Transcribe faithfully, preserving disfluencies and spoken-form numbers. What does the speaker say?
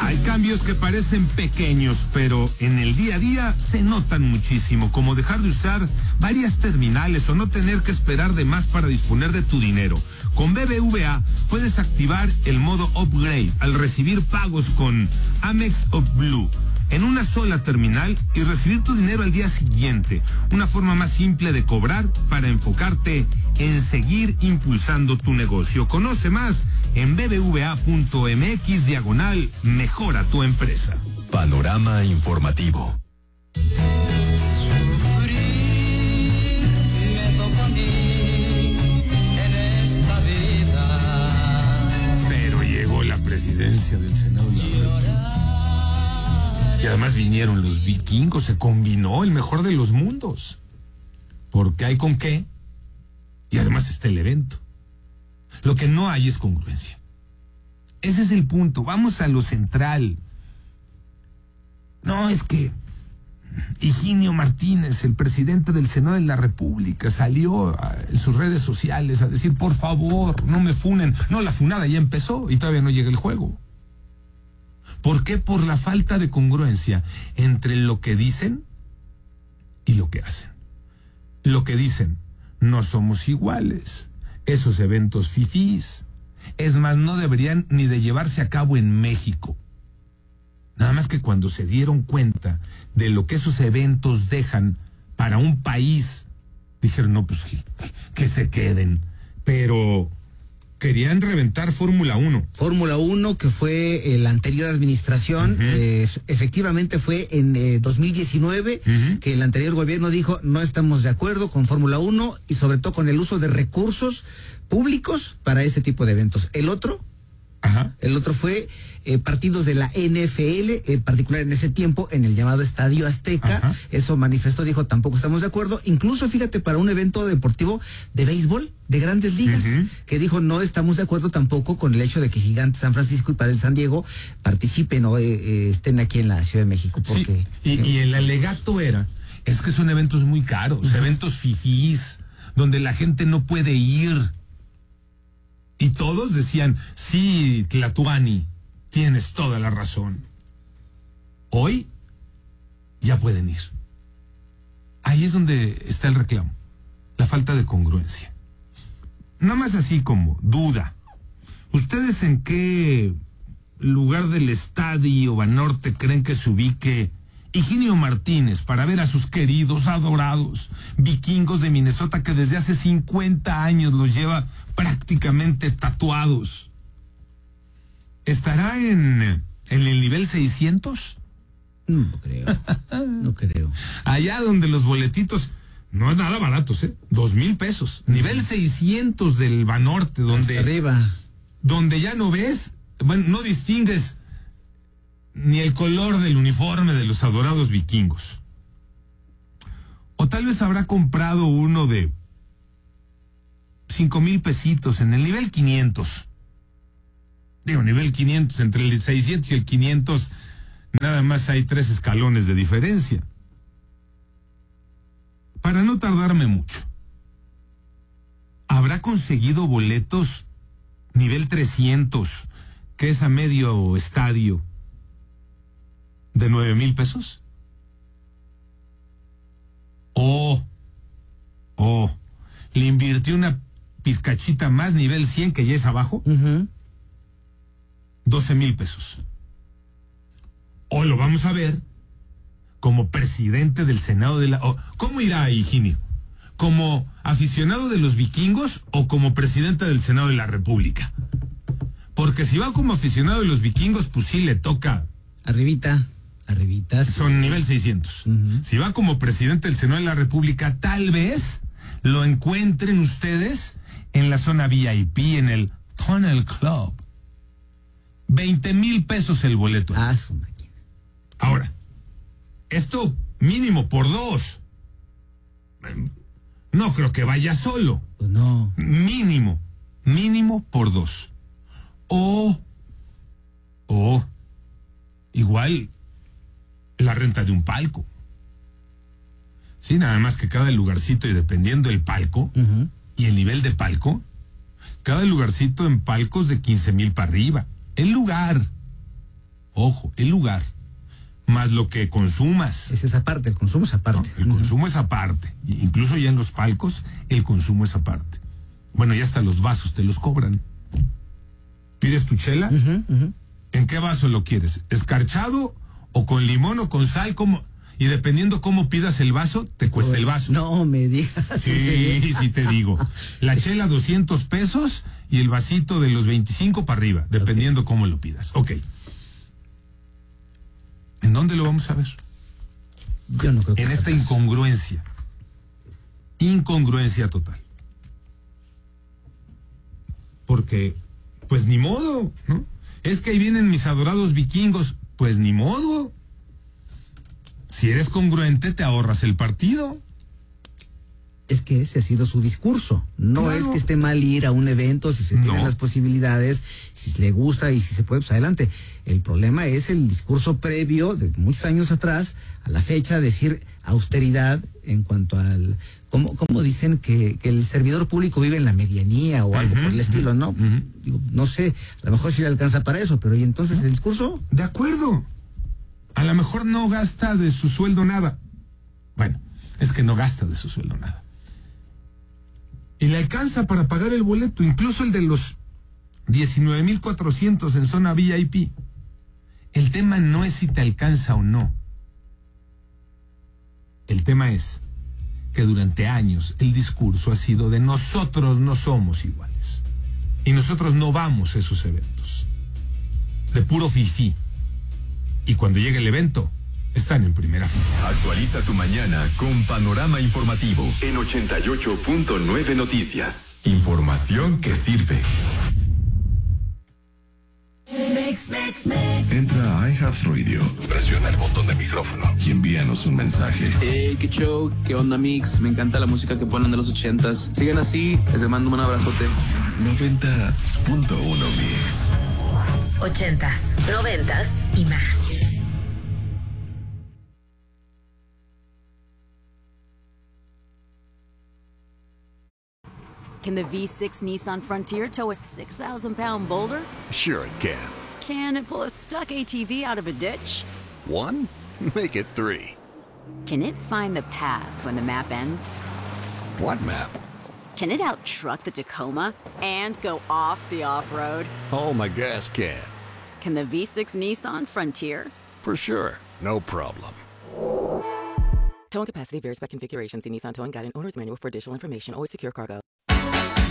Hay cambios que parecen pequeños, pero en el día a día se notan muchísimo, como dejar de usar varias terminales o no tener que esperar de más para disponer de tu dinero. Con B B V A puedes activar el modo upgrade al recibir pagos con Amex o Blue en una sola terminal y recibir tu dinero al día siguiente. Una forma más simple de cobrar para enfocarte en seguir impulsando tu negocio. Conoce más en bbva.mx diagonal mejora tu empresa. Panorama informativo. Pero llegó la presidencia del Senado de la República. Y además vinieron los vikingos, se combinó el mejor de los mundos. Porque hay con qué, y además está el evento. Lo que no hay es congruencia. Ese es el punto, vamos a lo central. No, es que Higinio Martínez, el presidente del Senado de la República, salió a, en sus redes sociales a decir, por favor, no me funen. No, la funada ya empezó y todavía no llega el juego. ¿Por qué? Por la falta de congruencia entre lo que dicen y lo que hacen. Lo que dicen, no somos iguales. Esos eventos fifís, es más, no deberían ni de llevarse a cabo en México. Nada más que cuando se dieron cuenta de lo que esos eventos dejan para un país, dijeron, no, pues que, que se queden. Pero querían reventar Fórmula uno. Fórmula uno, que fue eh, la anterior administración, uh-huh. eh, efectivamente fue en eh, dos mil diecinueve, uh-huh. que el anterior gobierno dijo, no estamos de acuerdo con Fórmula uno y sobre todo con el uso de recursos públicos para este tipo de eventos. El otro, Ajá. el otro fue eh, partidos de la N F L, en particular en ese tiempo, en el llamado Estadio Azteca. Ajá. Eso manifestó, dijo, tampoco estamos de acuerdo. Incluso, fíjate, para un evento deportivo de béisbol, de Grandes Ligas, uh-huh. que dijo, no estamos de acuerdo tampoco con el hecho de que Gigantes San Francisco y Padres San Diego participen o eh, eh, estén aquí en la Ciudad de México. Porque, sí, y, eh, y el alegato era, es que son eventos muy caros, uh-huh. eventos fifís, donde la gente no puede ir. Y todos decían, sí, Tlatuani, tienes toda la razón. Hoy ya pueden ir. Ahí es donde está el reclamo, la falta de congruencia. Nada más así como duda. ¿Ustedes en qué lugar del estadio Banorte creen que se ubique Higinio Martínez para ver a sus queridos, adorados vikingos de Minnesota que desde hace cincuenta años los lleva prácticamente tatuados? ¿Estará en, en el nivel seiscientos? No creo, no creo. Allá donde los boletitos no es nada baratos, ¿eh? Dos mil pesos. Mm. Nivel seiscientos del Banorte, donde... Hasta arriba. Donde ya no ves, bueno, no distingues ni el color del uniforme de los adorados vikingos. O tal vez habrá comprado uno de cinco mil pesitos en el nivel quinientos. Digo, nivel quinientos, entre el seiscientos y el quinientos, nada más hay tres escalones de diferencia. Para no tardarme mucho, ¿habrá conseguido boletos nivel trescientos, que es a medio estadio, de nueve mil pesos? O, o, le invirtió una pizcachita más, nivel cien, que ya es abajo, uh-huh. doce mil pesos. O lo vamos a ver como presidente del Senado de la... O, ¿cómo irá Higinio? ¿Como aficionado de los vikingos o como presidente del Senado de la República? Porque si va como aficionado de los vikingos, pues sí le toca... Arribita. Arribitas. Son nivel seiscientos. Uh-huh. Si va como presidente del Senado de la República, tal vez lo encuentren ustedes en la zona V I P, en el Tunnel Club. veinte mil pesos el boleto. Ah, su máquina. Ahora, esto mínimo por dos. No creo que vaya solo. Pues no. Mínimo, mínimo por dos. O, o, igual... la renta de un palco. Sí, nada más que cada lugarcito, y dependiendo del palco, uh-huh. y el nivel de palco, cada lugarcito en palcos de quince mil para arriba. El lugar. ojo, el lugar, más lo que consumas. Es esa parte, el consumo es aparte. No, el uh-huh. consumo es aparte. Incluso ya en los palcos, el consumo es aparte. Bueno, ya hasta los vasos te los cobran. ¿Pides tu chela? Uh-huh, uh-huh. ¿En qué vaso lo quieres? ¿Escarchado o con limón o con sal? ¿Cómo? Y dependiendo cómo pidas el vaso, te cuesta el vaso. No me digas. Sí, sí te digo. La chela doscientos pesos y el vasito de los veinticinco para arriba, dependiendo okay. cómo lo pidas. Ok. ¿En dónde lo vamos a ver? Yo no creo que en esta capaz. incongruencia. Incongruencia total. Porque, pues ni modo, ¿no? Es que ahí vienen mis adorados vikingos. Pues ni modo. Si eres congruente, te ahorras el partido. Es que ese ha sido su discurso. No claro. es que esté mal ir a un evento, si se no. tienen las posibilidades, si le gusta y si se puede, pues adelante. El problema es el discurso previo de muchos años atrás, a la fecha, decir austeridad en cuanto al... ¿Cómo, cómo dicen que, que el servidor público vive en la medianía o algo uh-huh, por el estilo, no? Uh-huh. Digo, no sé, a lo mejor sí le alcanza para eso, pero ¿y entonces el discurso? De acuerdo. A lo mejor no gasta de su sueldo nada. Bueno, es que no gasta de su sueldo nada. Y le alcanza para pagar el boleto, incluso el de los diecinueve mil cuatrocientos en zona V I P. El tema no es si te alcanza o no. El tema es que durante años el discurso ha sido de nosotros no somos iguales. Y nosotros no vamos a esos eventos. De puro fifí. Y cuando llegue el evento, están en primera fila. Actualiza tu mañana con Panorama Informativo en ochenta y ocho punto nueve Noticias. Información que sirve. Entra a iHeartRadio, presiona el botón de micrófono y envíanos un mensaje. Hey, qué show, qué onda, Mix. Me encanta la música que ponen de los ochentas. Sigan así, les mando un abrazote. noventa punto uno Mix. Ochentas, noventas y más. Can the V six Nissan Frontier tow a six thousand pound boulder? Sure it can. Can it pull a stuck A T V out of a ditch? One? Make it three. Can it find the path when the map ends? What map? Can it out-truck the Tacoma and go off the off-road? Oh, my gas can. Can the V six Nissan Frontier? For sure. No problem. Towing capacity varies by configuration. See Nissan Towing Guide and Owner's Manual for additional information. Always secure cargo.